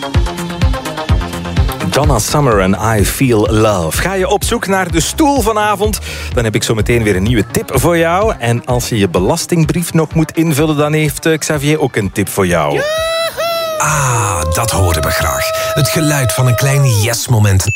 Donna Summer en I Feel Love. Ga je op zoek naar de stoel vanavond? Dan heb ik zo meteen weer een nieuwe tip voor jou. En als je je belastingbrief nog moet invullen, dan heeft Xavier ook een tip voor jou. Ah, dat horen we graag. Het geluid van een klein yes-moment.